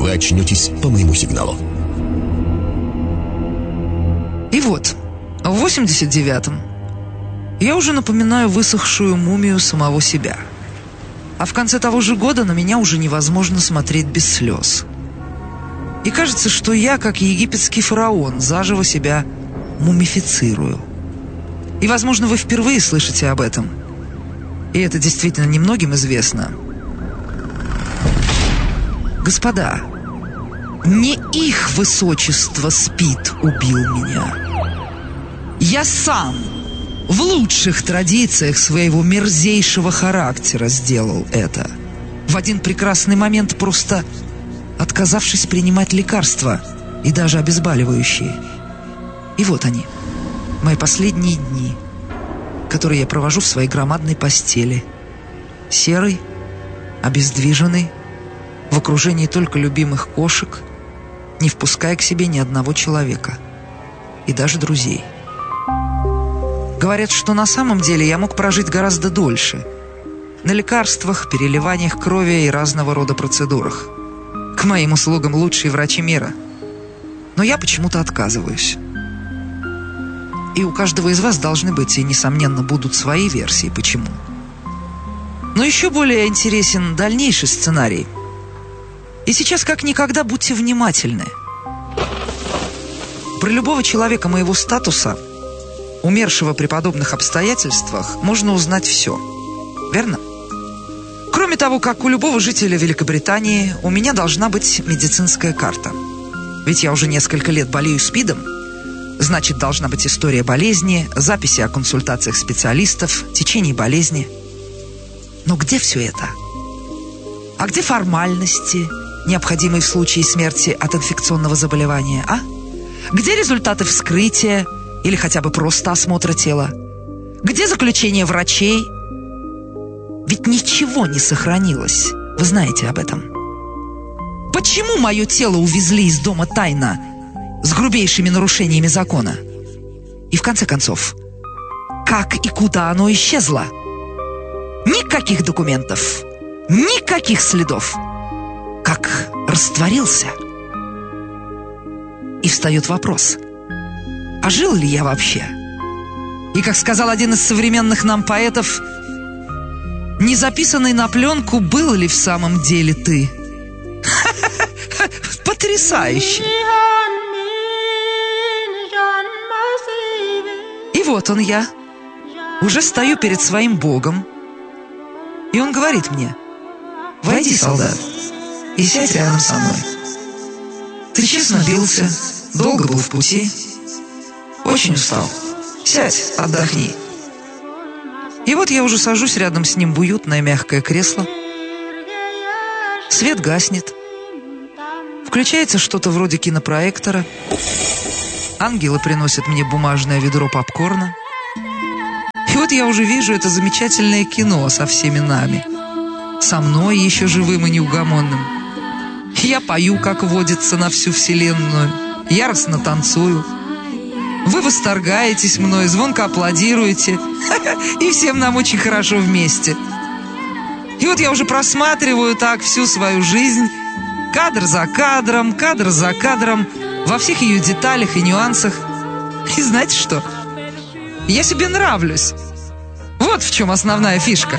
вы очнетесь по моему сигналу. И вот, в 89-м я уже напоминаю высохшую мумию самого себя. А в конце того же года на меня уже невозможно смотреть без слез. И кажется, что я, как египетский фараон, заживо себя мумифицирую. И, возможно, вы впервые слышите об этом. И это действительно немногим известно. Господа, не их высочество Спид убил меня. Я сам в лучших традициях своего мерзейшего характера сделал это. В один прекрасный момент просто отказавшись принимать лекарства и даже обезболивающие. И вот они, мои последние дни, которые я провожу в своей громадной постели. Серый, обездвиженный, в окружении только любимых кошек, не впуская к себе ни одного человека. И даже друзей. Говорят, что на самом деле я мог прожить гораздо дольше. На лекарствах, переливаниях крови и разного рода процедурах. К моим услугам лучшие врачи мира. Но я почему-то отказываюсь. И у каждого из вас должны быть, и, несомненно, будут свои версии, почему. Но еще более интересен дальнейший сценарий. И сейчас как никогда будьте внимательны. Про любого человека моего статуса, умершего при подобных обстоятельствах, можно узнать все. Верно? Кроме того, как у любого жителя Великобритании, у меня должна быть медицинская карта. Ведь я уже несколько лет болею СПИДом. Значит, должна быть история болезни, записи о консультациях специалистов, течении болезни. Но где все это? А где формальности, необходимые в случае смерти от инфекционного заболевания, а? Где результаты вскрытия или хотя бы просто осмотра тела? Где заключение врачей? Ведь ничего не сохранилось. Вы знаете об этом. Почему мое тело увезли из дома тайно, с грубейшими нарушениями закона? И в конце концов, как и куда оно исчезло? Никаких документов, никаких следов. Как растворился. И встает вопрос: а жил ли я вообще? И, как сказал один из современных нам поэтов, не записанный на пленку, был ли в самом деле ты? Потрясающе! И вот он я, уже стою перед своим Богом, и он говорит мне: войди, солдат, и сядь рядом со мной. Ты честно бился, долго был в пути, очень устал. Сядь, отдохни. И вот я уже сажусь рядом с ним в уютное мягкое кресло. Свет гаснет. Включается что-то вроде кинопроектора. Ангелы приносят мне бумажное ведро попкорна. И вот я уже вижу это замечательное кино со всеми нами. Со мной, еще живым и неугомонным. Я пою, как водится, на всю вселенную. Яростно танцую. Вы восторгаетесь мной, звонко аплодируете. И всем нам очень хорошо вместе. И вот я уже просматриваю так всю свою жизнь, кадр за кадром, во всех ее деталях и нюансах. И знаете что? Я себе нравлюсь. Вот в чем основная фишка.